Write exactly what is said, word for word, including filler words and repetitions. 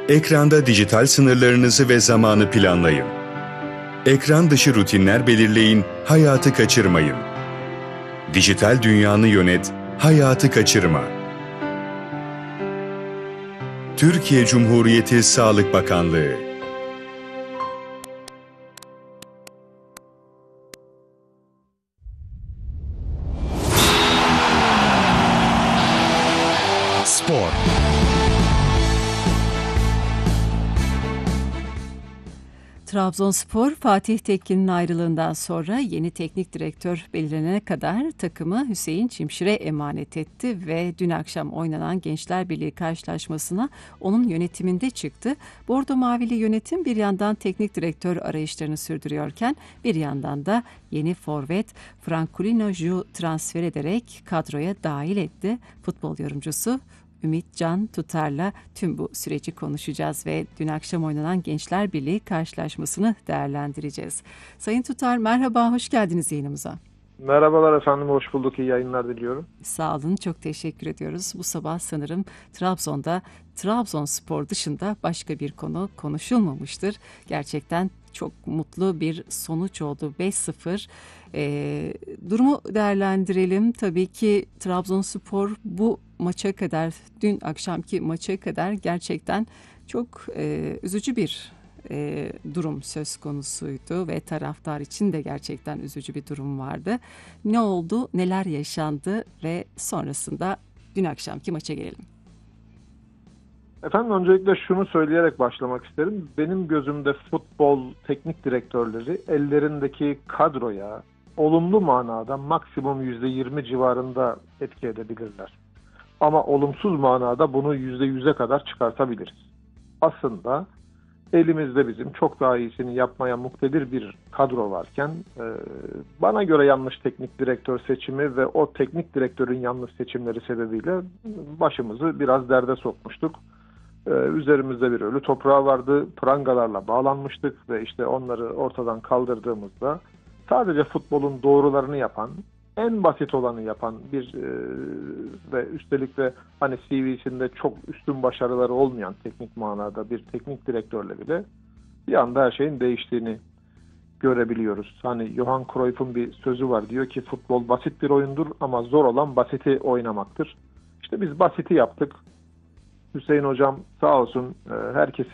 Ekranda dijital sınırlarınızı ve zamanı planlayın. Ekran dışı rutinler belirleyin, hayatı kaçırmayın. Dijital dünyanı yönet, hayatı kaçırma. Türkiye Cumhuriyeti Sağlık Bakanlığı. Spor. Trabzonspor, Fatih Tekin'in ayrılığından sonra yeni teknik direktör belirlenene kadar takımı Hüseyin Çimşir'e emanet etti ve dün akşam oynanan Gençler Birliği karşılaşmasına onun yönetiminde çıktı. Bordo Mavili yönetim bir yandan teknik direktör arayışlarını sürdürüyorken bir yandan da yeni forvet Franculino'yu transfer ederek kadroya dahil etti. Futbol yorumcusu Ümit Can Tutar'la tüm bu süreci konuşacağız ve dün akşam oynanan Gençler Birliği karşılaşmasını değerlendireceğiz. Sayın Tutar, merhaba, hoş geldiniz yayınımıza. Merhabalar efendim, hoş bulduk. İyi yayınlar diliyorum. Sağ olun, çok teşekkür ediyoruz. Bu sabah sanırım Trabzon'da, Trabzonspor dışında başka bir konu konuşulmamıştır. Gerçekten çok mutlu bir sonuç oldu. beş sıfır. E, durumu değerlendirelim. Tabii ki Trabzonspor bu maça kadar, dün akşamki maça kadar gerçekten çok e, üzücü bir e, durum söz konusuydu ve taraftar için de gerçekten üzücü bir durum vardı. Ne oldu, neler yaşandı ve sonrasında dün akşamki maça gelelim. Efendim, öncelikle şunu söyleyerek başlamak isterim. Benim gözümde futbol teknik direktörleri ellerindeki kadroya olumlu manada maksimum yüzde yirmi civarında etki edebilirler. Ama olumsuz manada bunu yüzde yüze kadar çıkartabiliriz. Aslında elimizde bizim çok daha iyisini yapmaya muktedir bir kadro varken bana göre yanlış teknik direktör seçimi ve o teknik direktörün yanlış seçimleri sebebiyle başımızı biraz derde sokmuştuk. Üzerimizde bir ölü toprağı vardı, prangalarla bağlanmıştık ve işte onları ortadan kaldırdığımızda sadece futbolun doğrularını yapan, en basit olanı yapan bir e, ve üstelik de hani C V'sinde çok üstün başarıları olmayan teknik manada bir teknik direktörle bile bir anda her şeyin değiştiğini görebiliyoruz. Hani Johan Cruyff'un bir sözü var, diyor ki futbol basit bir oyundur ama zor olan basiti oynamaktır. İşte biz basiti yaptık. Hüseyin hocam sağ olsun herkesi